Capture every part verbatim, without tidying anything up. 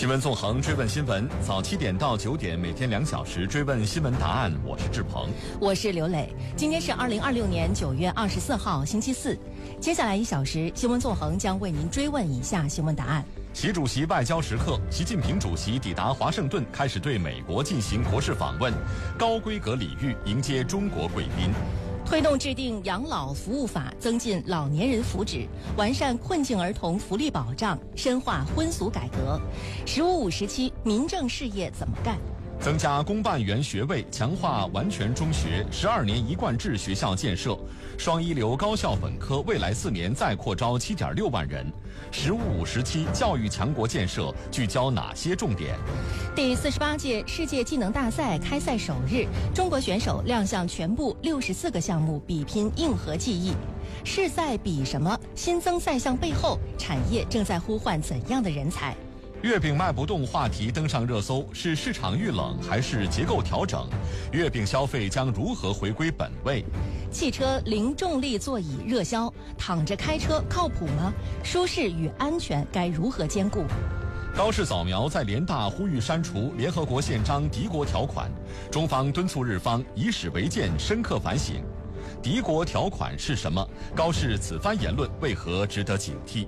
新闻纵横，追问新闻，早七点到九点，每天两小时追问新闻答案。我是志鹏， 我是刘磊。今天是二零二六年九月二十四号，星期四。接下来一小时，新闻纵横将为您追问以下新闻答案： 习主席外交时刻，习近平主席抵达华盛顿，开始对美国进行国事访问，高规格礼遇迎接中国贵宾。 推动制定养老服务法，增进老年人福祉，完善困境儿童福利保障，深化婚俗改革。十五五时期，民政事业怎么干？ 增加公办员学位，强化完全中学，十二年一贯制学校建设，双一流高校本科未来四年再扩招七点六万人。十五五时期教育强国建设聚焦哪些重点？ 第四十八届世界技能大赛开赛首日，中国选手亮相全部六十四个项目，比拼硬核技艺。世赛比什么？新增赛项背后，产业正在呼唤怎样的人才？ 月饼卖不动话题登上热搜，是市场遇冷还是结构调整？月饼消费将如何回归本位？ 汽车零重力座椅热销，躺着开车靠谱吗？舒适与安全该如何兼顾？ 高市早苗在联大呼吁删除联合国宪章敌国条款，中方敦促日方以史为鉴，深刻反省。敌国条款是什么？高市此番言论为何值得警惕？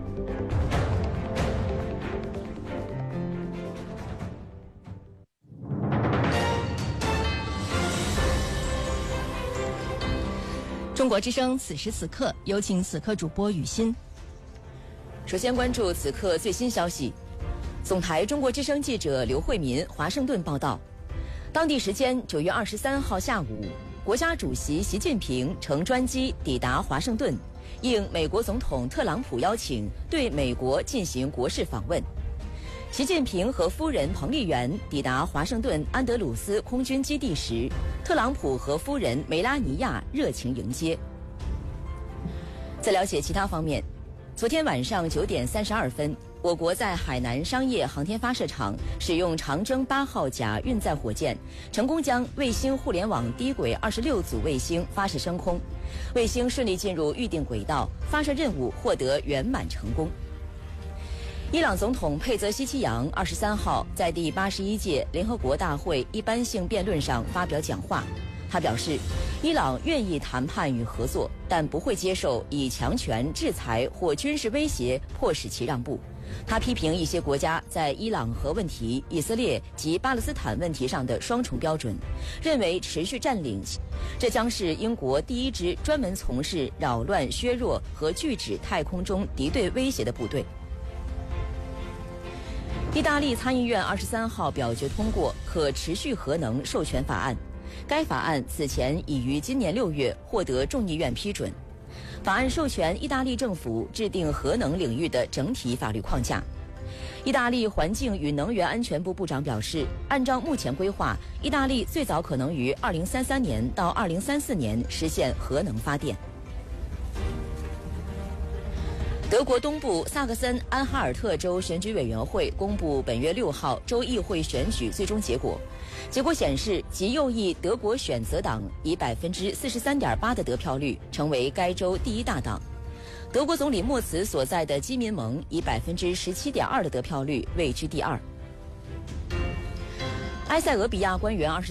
中国之声此时此刻，有请此刻主播雨欣。 首先关注此刻最新消息。总台中国之声记者刘慧民华盛顿报道，当地时间九月二十三号下午，国家主席习近平乘专机抵达华盛顿，应美国总统特朗普邀请，对美国进行国事访问。习近平和夫人彭丽媛抵达华盛顿安德鲁斯空军基地时，特朗普和夫人梅拉尼亚热情迎接。在了解其他方面，昨天晚上九点三十二分，我国在海南商业航天发射场使用长征八号甲运载火箭，成功将卫星互联网低轨二十六组卫星发射升空，卫星顺利进入预定轨道，发射任务获得圆满成功。伊朗总统佩泽希奇扬二十三号在第八十一届联合国大会一般性辩论上发表讲话。他表示，伊朗愿意谈判与合作，但不会接受以强权、制裁或军事威胁迫使其让步。他批评一些国家在伊朗核问题、以色列及巴勒斯坦问题上的双重标准，认为持续占领，这将是英国第一支专门从事扰乱、削弱和拒止太空中敌对威胁的部队。意大利参议院二十三号表决通过可持续核能授权法案，该法案此前已于今年六月获得众议院批准。法案授权意大利政府制定核能领域的整体法律框架。意大利环境与能源安全部部长表示，按照目前规划，意大利最早可能于二零三三年到二零三四年实现核能发电。德国东部萨克森安哈尔特州选举委员会公布本月六号州议会选举最终结果，结果显示，极右翼德国选择党以百分之四十三点八的得票率成为该州第一大党。德国总理默茨所在的基民盟以百分之十七点二的得票率位居第二。埃塞俄比亚官员二十